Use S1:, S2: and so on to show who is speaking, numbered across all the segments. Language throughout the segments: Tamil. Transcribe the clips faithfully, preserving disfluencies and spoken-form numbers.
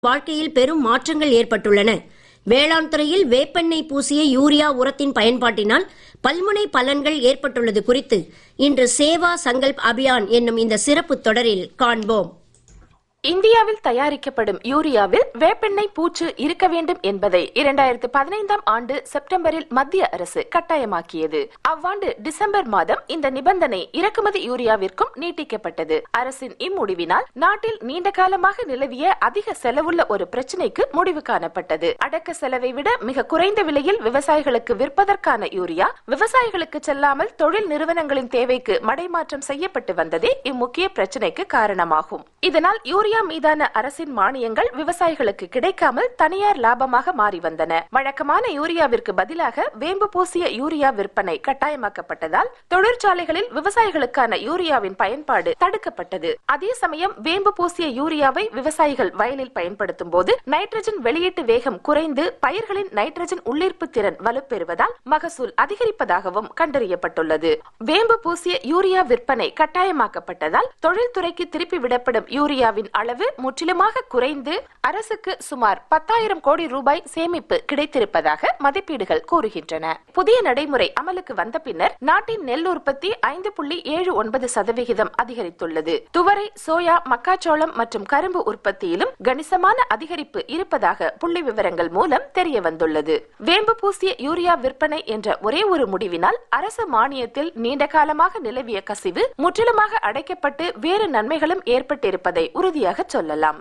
S1: வாழ்க்கையில் பெரும் மாற்றங்கள் ஏற்பட்டுள்ளன. வேளாண் துறையில் வேப்பெண்ணெய் பூசிய யூரியா உரத்தின் பயன்பாட்டினால் பல்முனை பலன்கள் ஏற்பட்டுள்ளது குறித்து இன்று சேவா சங்கல்ப் அபியான் என்னும் இந்த சிறப்பு தொடரில் காண்போம்.
S2: இந்தியாவில் தயாரிக்கப்படும் யூரியாவில் வேப்பெண்ணெய் பூச்சு இருக்க வேண்டும் என்பதை இரண்டாயிரத்து பதினைந்தாம் ஆண்டு செப்டம்பரில் மத்திய அரசு கட்டாயமாக்கியது. அவ்வாண்டு டிசம்பர் மாதம் இந்த நிபந்தனை இறக்குமதி யூரியாவிற்கும் நீட்டிக்கப்பட்டது. அரசின் இம்முடிவினால் நாட்டில் நீண்ட காலமாக நிலவிய அதிக செலவுள்ள ஒரு பிரச்சினைக்கு முடிவு காணப்பட்டது. அடக்க செலவை விட மிக குறைந்த விலையில் விவசாயிகளுக்கு விற்பதற்கான யூரியா விவசாயிகளுக்கு செல்லாமல் தொழில் நிறுவனங்களின் தேவைக்கு மடைமாற்றம் செய்யப்பட்டு வந்ததே இம்முக்கிய பிரச்சினைக்கு காரணமாகும். இதனால் யூரியா மீதான அரசின் மானியங்கள் விவசாயிகளுக்கு கிடைக்காமல் தனியார் லாபமாக மாறி வந்தன. வழக்கமான யூரியாவிற்கு பதிலாக வேம்பு பூசிய யூரியா விற்பனை கட்டாயமாக்கப்பட்டதால் தொழிற்சாலைகளில் விவசாயிகளுக்கான யூரியாவின் பயன்பாடு தடுக்கப்பட்டது. அதே சமயம் வேம்பு பூசிய யூரியாவை விவசாயிகள் வயலில் பயன்படுத்தும் போது நைட்ரஜன் வெளியீட்டு வேகம் குறைந்து பயிர்களின் நைட்ரஜன் உள்ளீர்ப்பு திறன் வலுப்பெறுவதால் மகசூல் அதிகரிப்பதாகவும் கண்டறியப்பட்டுள்ளது. வேம்பு பூசிய யூரியா விற்பனை கட்டாயமாக்கப்பட்டதால் தொழில்துறைக்கு திருப்பி விடப்படும் யூரியாவின் அளவு முற்றிலுமாக குறைந்து அரசுக்கு சுமார் பத்தாயிரம் கோடி ரூபாய் சேமிப்பு கிடைத்திருப்பதாக மதிப்பீடுகள் கூறுகின்றன. புதிய நடைமுறை அமலுக்கு வந்த பின்னர் நாட்டின் நெல் உற்பத்தி ஐந்து புள்ளி ஏழு ஒன்பது சதவிகிதம் அதிகரித்துள்ளது. துவரை, சோயா, மக்காச்சோளம் மற்றும் கரும்பு உற்பத்தியிலும் கணிசமான அதிகரிப்பு இருப்பதாக புள்ளி விவரங்கள் மூலம் தெரிய வந்துள்ளது. வேம்பு பூசிய யூரியா விற்பனை என்ற ஒரே ஒரு முடிவினால் அரசு மானியத்தில் நீண்ட காலமாக நிலவிய கசிவு முற்றிலுமாக அடைக்கப்பட்டு வேறு நன்மைகளும் ஏற்பட்டிருப்பதை உறுதியாக சொல்லலாம்.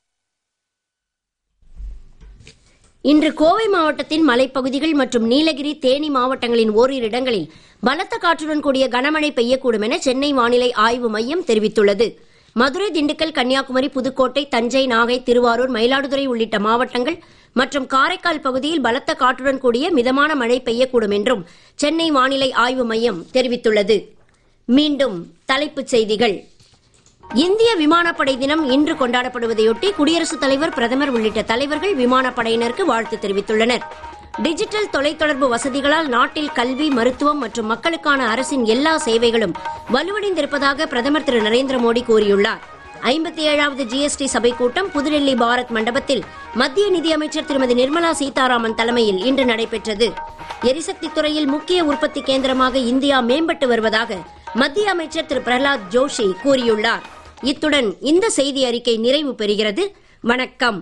S1: இன்று கோவை மாவட்டத்தின் மலைப்பகுதிகள் மற்றும் நீலகிரி, தேனி மாவட்டங்களின் ஓரிரு இடங்களில் பலத்த காற்றுடன் கூடிய கனமழை பெய்யக்கூடும் என சென்னை வானிலை ஆய்வு மையம் தெரிவித்துள்ளது. மதுரை, திண்டுக்கல், கன்னியாகுமரி, புதுக்கோட்டை, தஞ்சை, நாகை, திருவாரூர், மயிலாடுதுறை உள்ளிட்ட மாவட்டங்கள் மற்றும் காரைக்கால் பகுதியில் பலத்த காற்றுடன் கூடிய மிதமான மழை பெய்யக்கூடும் என்றும் சென்னை வானிலை ஆய்வு மையம் தெரிவித்துள்ளது. மீண்டும் தலைப்புச் செய்திகள். இந்திய விமானப்படை தினம் இன்று கொண்டாடப்படுவதையொட்டி குடியரசுத் தலைவர், பிரதமர் உள்ளிட்ட தலைவர்கள் விமானப்படையினருக்கு வாழ்த்து தெரிவித்துள்ளனர். டிஜிட்டல் தொலைத்தொடர்பு வசதிகளால் நாட்டில் கல்வி, மருத்துவம் மற்றும் மக்களுக்கான அரசின் எல்லா சேவைகளும் வலுவடைந்திருப்பதாக பிரதமர் திரு நரேந்திர மோடி கூறியுள்ளார். ஐம்பத்தி ஏழாவது ஜிஎஸ்டி சபை கூட்டம் புதுடெல்லி பாரத் மண்டபத்தில் மத்திய நிதியமைச்சர் திருமதி நிர்மலா சீதாராமன் தலைமையில் இன்று நடைபெற்றது. எரிசக்தி துறையில் முக்கிய உற்பத்தி கேந்திரமாக இந்தியா மேம்பட்டு வருவதாக மத்திய அமைச்சர் திரு பிரகலாத் ஜோஷி கூறியுள்ளார். இத்துடன் இந்த செய்தி அறிக்கை நிறைவு பெறுகிறது. வணக்கம்.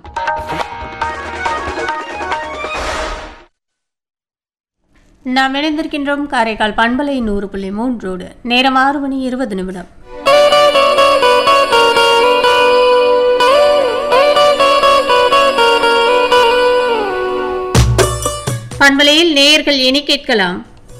S3: நாம் இணைந்திருக்கின்றோம் காரைக்கால் பண்பலை நூறு புள்ளி மூன்றோடு. நேரம் ஆறு மணி இருபது நிமிடம். பண்பலையில் நேயர்கள் இனி கேட்கலாம்.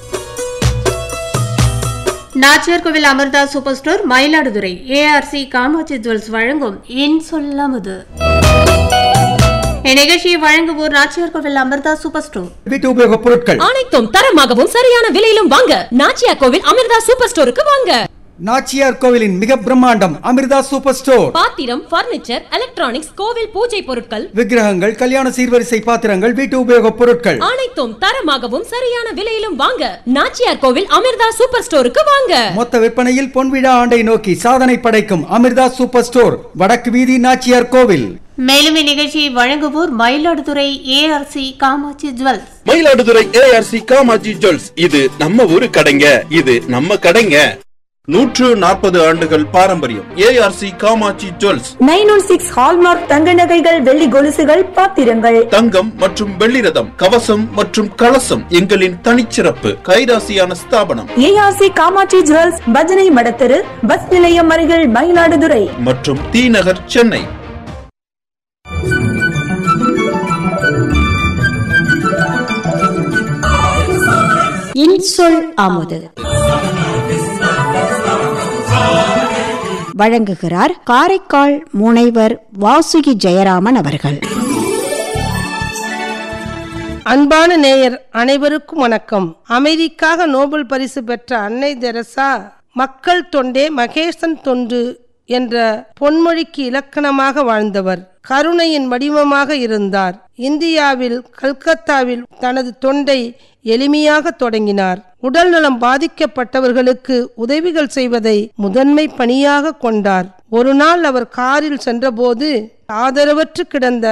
S3: நாச்சியார் கோவில் Amrita super store, Mayiladuthurai ARC Kamakshi jewels வழங்கும் என் சொல்லாமது. இந்நிகழ்ச்சியை வழங்குவோர் நாச்சியார் கோவில் அமிர்தா சூப்பர் ஸ்டோர்.
S4: வீட்டு உபயோகப் பொருட்கள்
S5: அனைத்தும் தரமாகவும் சரியான விலையிலும் வாங்க நாச்சியார் கோவில் அமிர்தா சூப்பர் ஸ்டோருக்கு வாங்க.
S4: நாச்சியார் கோவிலின் மிக பிரம்மாண்டம் அமிர்தா சூப்பர் ஸ்டோர்.
S5: பாத்திரம், பர்னிச்சர், எலக்ட்ரானிக்ஸ், கோவில் பூஜை பொருட்கள்,
S4: விக்கிரகங்கள், கல்யாண சீர்வரிசை பாத்திரங்கள், வீட்டு உபயோகப் பொருட்கள்
S5: அனைத்தும் தரமாகவும் சரியான விலையிலும் வாங்க நாச்சியார் கோவில் அமிர்தா சூப்பர் ஸ்டோருக்கு வாங்க.
S4: மொத்த விற்பனையில் பொன்விழா ஆண்டை நோக்கி சாதனை படைக்கும் அமிர்தா சூப்பர் ஸ்டோர், வடக்கு வீதி, நாச்சியார் கோவில்.
S3: மேலும் இந்நிகழ்ச்சியை வழங்குவோர் Mayiladuthurai ARC Kamakshi jewels.
S6: Mayiladuthurai ARC Kamakshi jewels, இது நம்ம ஊரு கடைங்க, இது நம்ம கடைங்க. நூற்று நாற்பது ஆண்டுகள் பாரம்பரியம். ARC Kamakshi jewels.
S7: Nine one six hallmark தங்க நகைகள், வெள்ளி கொலுசுகள், பாத்திரங்கள்,
S6: தங்கம் மற்றும் வெள்ளி ரதம், கவசம் மற்றும் கலசம் எங்களின் தனிச்சிறப்பு. கைராசியான ஸ்தாபனம்
S7: ஏஆர்சி காமாட்சி ஜுவல்ஸ், பஜனை மடத்தெரு, பஸ் நிலையம் அருகில், மயிலாடுதுறை
S6: மற்றும் தி நகர், சென்னை.
S8: இன்சொல் அமுது வழங்குகிறார் காரைக்கால் முனைவர் வாசுகி ஜெயராமன் அவர்கள்.
S9: அன்பான நேயர் அனைவருக்கும் வணக்கம். அமைதிக்காக நோபல் பரிசு பெற்ற அன்னை தெரசா மக்கள் தொண்டே மகேசன் தொண்டு என்ற பொன்மொழிக்கு இலக்கணமாக வாழ்ந்தவர். கருணையின் வடிவமாக இருந்தார். இந்தியாவில் கல்கத்தாவில் தனது தொண்டை எளிமையாக தொடங்கினார். உடல் நலம் பாதிக்கப்பட்டவர்களுக்கு உதவிகள் செய்வதை முதன்மை பணியாக கொண்டார். ஒரு நாள் அவர் காரில் சென்றபோது ஆதரவற்று கிடந்த